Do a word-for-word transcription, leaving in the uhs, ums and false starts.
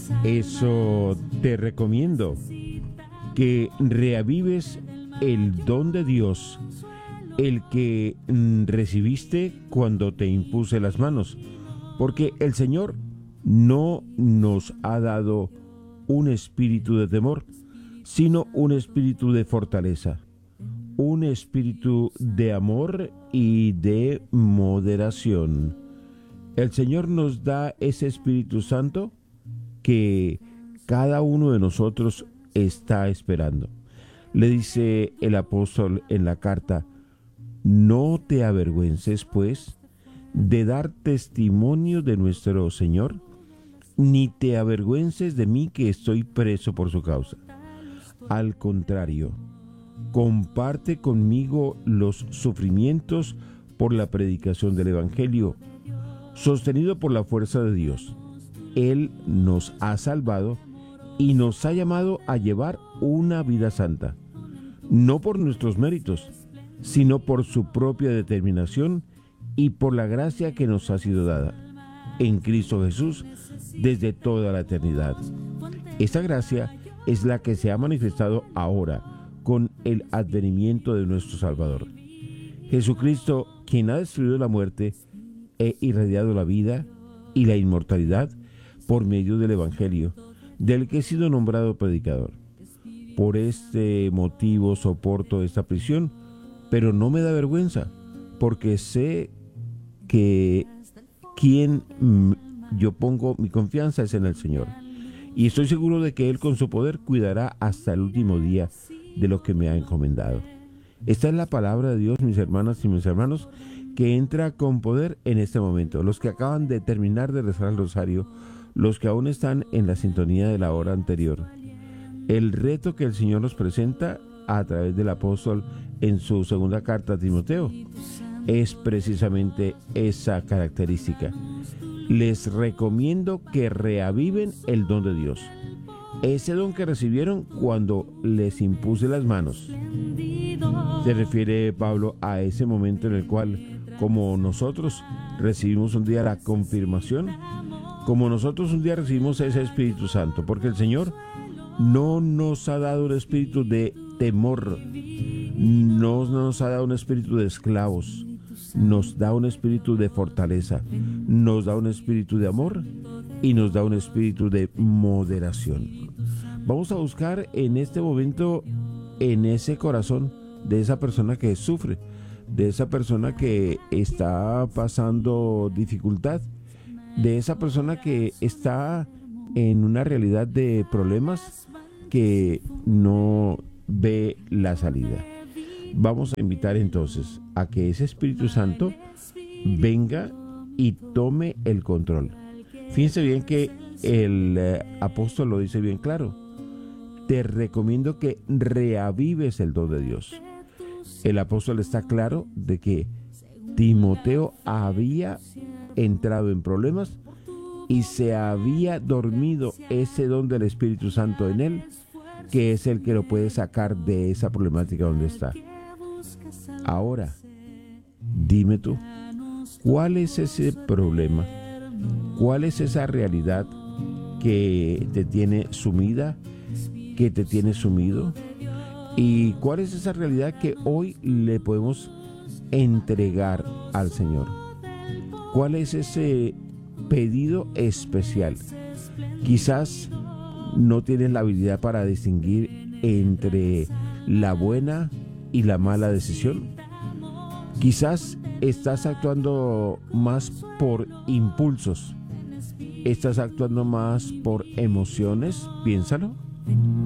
Eso te recomiendo, que reavives el don de Dios, el que mm, recibiste cuando te impuse las manos, porque el Señor no nos ha dado un espíritu de temor, sino un espíritu de fortaleza, un espíritu de amor y de moderación. El Señor nos da ese Espíritu Santo que cada uno de nosotros está esperando. Le dice el apóstol en la carta: no te avergüences, pues, de dar testimonio de nuestro Señor, ni te avergüences de mí, que estoy preso por su causa. Al contrario, comparte conmigo los sufrimientos por la predicación del Evangelio, sostenido por la fuerza de Dios. Él nos ha salvado y nos ha llamado a llevar una vida santa, no por nuestros méritos, sino por su propia determinación y por la gracia que nos ha sido dada en Cristo Jesús desde toda la eternidad. Esta gracia es la que se ha manifestado ahora con el advenimiento de nuestro Salvador. Jesucristo, quien ha destruido la muerte e irradiado la vida y la inmortalidad por medio del Evangelio, del que he sido nombrado predicador. Por este motivo soporto esta prisión, pero no me da vergüenza, porque sé que quien mm, yo pongo mi confianza es en el Señor. Y estoy seguro de que Él con su poder cuidará hasta el último día de lo que me ha encomendado. Esta es la palabra de Dios, mis hermanas y mis hermanos, que entra con poder en este momento. Los que acaban de terminar de rezar el rosario, los que aún están en la sintonía de la hora anterior. El reto que el Señor nos presenta a través del apóstol en su segunda carta a Timoteo es precisamente esa característica. Les recomiendo que reaviven el don de Dios, ese don que recibieron cuando les impuse las manos. Se refiere Pablo a ese momento en el cual, como nosotros recibimos un día la confirmación, como nosotros un día recibimos ese Espíritu Santo, porque el Señor no nos ha dado un espíritu de temor, no nos ha dado un espíritu de esclavos, nos da un espíritu de fortaleza, nos da un espíritu de amor y nos da un espíritu de moderación. Vamos a buscar en este momento, en ese corazón de esa persona que sufre, de esa persona que está pasando dificultad, de esa persona que está en una realidad de problemas que no ve la salida. Vamos a invitar entonces a que ese Espíritu Santo venga y tome el control. Fíjense bien que el eh, apóstol lo dice bien claro. Te recomiendo que reavives el don de Dios. El apóstol está claro de que Timoteo había entrado en problemas y se había dormido ese don del Espíritu Santo en él, que es el que lo puede sacar de esa problemática donde está. Ahora, dime tú, ¿cuál es ese problema? ¿Cuál es esa realidad que te tiene sumida, que te tiene sumido? ¿Y cuál es esa realidad que hoy le podemos entregar al Señor? ¿Cuál es ese pedido especial? Quizás no tienes la habilidad para distinguir entre la buena y la mala decisión. Quizás estás actuando más por impulsos, estás actuando más por emociones, piénsalo.